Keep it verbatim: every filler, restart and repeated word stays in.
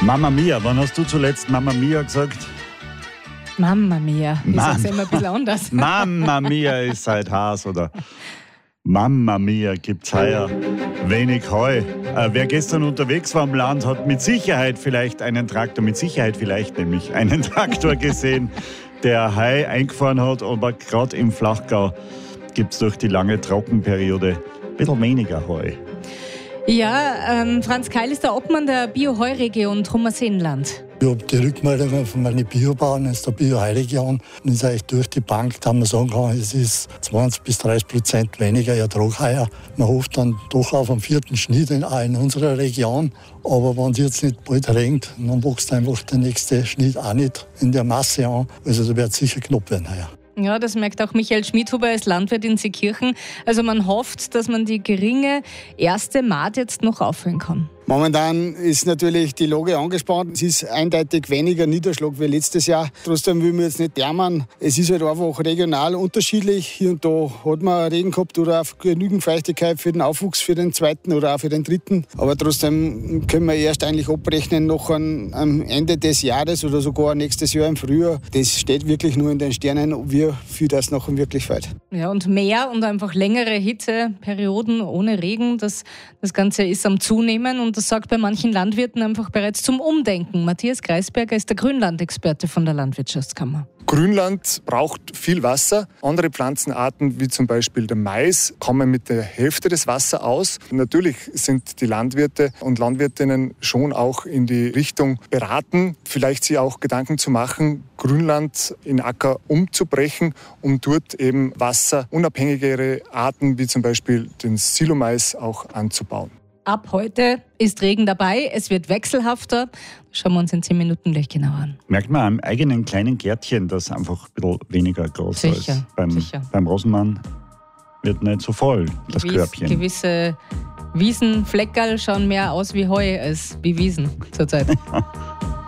Mamma Mia, wann hast du zuletzt Mamma Mia gesagt? Mamma Mia. Ich Mam- sag's immer ein bisschen anders. Mamma Mia ist halt Has, oder? Mamma Mia, gibt's heuer wenig Heu. Äh, wer gestern unterwegs war im Land, hat mit Sicherheit vielleicht einen Traktor, mit Sicherheit vielleicht nämlich einen Traktor gesehen, der Heu eingefahren hat, aber gerade im Flachgau gibt's durch die lange Trockenperiode ein bisschen weniger Heu. Ja, ähm, Franz Keil ist der Obmann der Bio-Heu-Region Trummerseenland. Ich habe die Rückmeldungen von meinen Biobauern aus der Bio-Heu-Region. Und es ist eigentlich durch die Bank, da man sagen kann, es ist zwanzig bis dreißig Prozent weniger Ertrag heuer. Man hofft dann doch auf einen vierten Schnitt in, auch in unserer Region. Aber wenn es jetzt nicht bald regnet, dann wächst einfach der nächste Schnitt auch nicht in der Masse an. Also da wird es sicher knapp werden heuer. Ja, das merkt auch Michael Schmidhuber als Landwirt in Seekirchen. Also man hofft, dass man die geringe erste Maat jetzt noch aufholen kann. Momentan ist natürlich die Lage angespannt. Es ist eindeutig weniger Niederschlag wie letztes Jahr. Trotzdem will man jetzt nicht jammern. Es ist halt einfach regional unterschiedlich. Hier und da hat man Regen gehabt oder auch genügend Feuchtigkeit für den Aufwuchs für den zweiten oder auch für den dritten. Aber trotzdem können wir erst eigentlich abrechnen noch an, am Ende des Jahres oder sogar nächstes Jahr im Frühjahr. Das steht wirklich nur in den Sternen, wie viel das noch wirklich fällt. Ja, und mehr und einfach längere Hitzeperioden ohne Regen, das, das Ganze ist am Zunehmen und das sorgt bei manchen Landwirten einfach bereits zum Umdenken. Matthias Kreisberger ist der Grünlandexperte von der Landwirtschaftskammer. Grünland braucht viel Wasser. Andere Pflanzenarten, wie zum Beispiel der Mais, kommen mit der Hälfte des Wassers aus. Natürlich sind die Landwirte und Landwirtinnen schon auch in die Richtung beraten, vielleicht sich auch Gedanken zu machen, Grünland in Acker umzubrechen, um dort eben wasserunabhängigere Arten, wie zum Beispiel den Silomais, auch anzubauen. Ab heute ist Regen dabei, es wird wechselhafter. Schauen wir uns in zehn Minuten gleich genauer an. Merkt man am eigenen kleinen Gärtchen, dass einfach ein bisschen weniger groß Sicher, ist. Beim, sicher. beim Rosenmann wird nicht so voll, das Gewiss, Körbchen. Gewisse Wiesenfleckerl schauen mehr aus wie Heu als wie Wiesen zurzeit.